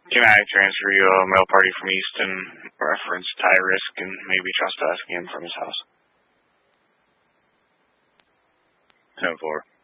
Can I transfer you a mail party from Easton, reference tie risk, and maybe trespass again from his house? 10-4.